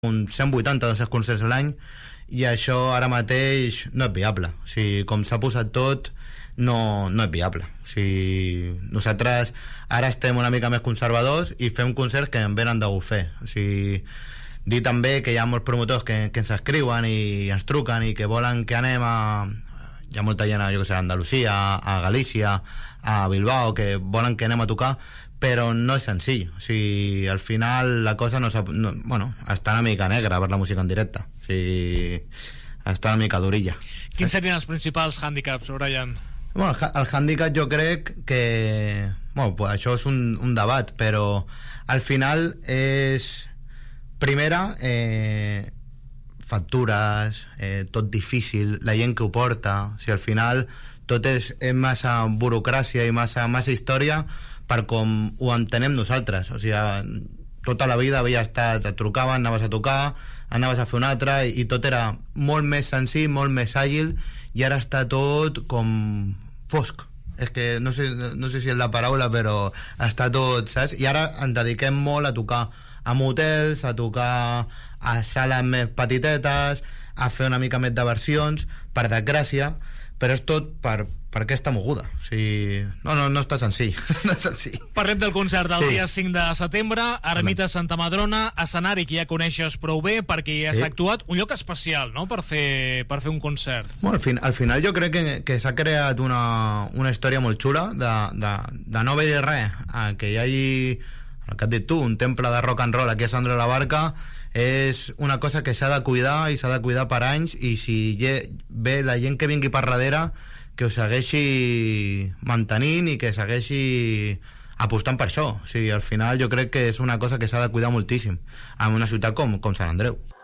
uns 180-200 concerts a l'any, i això ara mateix no és viable. O sigui, com s'ha posat tot, no és viable. O sigui, nosaltres ara estem una mica més conservadors i fem concerts que en venen de bufet. O sigui, dir també que hi ha molts promotors que ens escriuen i ens truquen i que volen que anem a... Hi ha molta gent, jo que sé, a Andalusia, a Galícia, a Bilbao, que volen que anem a tocar, però no és senzill. O sigui, al final la cosa està una mica negra per la música en directe. O sigui, està una mica durilla. Quins serien els principals hàndicaps, Brian? Bueno, el hàndicap jo crec que... Bueno, pues això és un debat, però al final és... Primera, factures, tot difícil, la gent que ho porta. O sigui, al final tot és massa burocràcia i massa història per com ho entenem nosaltres. O sigui, tota la vida havia estat, et trucaven, anaves a tocar, anaves a fer una altra, i tot era molt més senzill, molt més àgil, i ara està tot com fosc. És que no sé si és la paraula, però està tot, saps? I ara ens dediquem molt a tocar a motels, a tocar a sales més petitetes, a fer una mica més de versions, per desgràcia, però és tot per aquesta moguda. O sigui, no està senzill. No és senzill. Parlem del concert del dia 5 de setembre, Ermita Santa Madrona, escenari que ja coneixes prou bé perquè hi has actuat, un lloc especial, no?, per fer un concert. Bueno, al final jo crec que s'ha creat una història molt xula de no haver res, que hi hagi, el que has dit tu, un temple de rock and roll aquí a Sant Andreu de la Barca. És una cosa que s'ha de cuidar, i s'ha de cuidar per anys, i si ve la gent que vingui per darrere, que ho segueixi mantenint i que segueixi apostant per això. O sigui, al final jo crec que és una cosa que s'ha de cuidar moltíssim en una ciutat com Sant Andreu.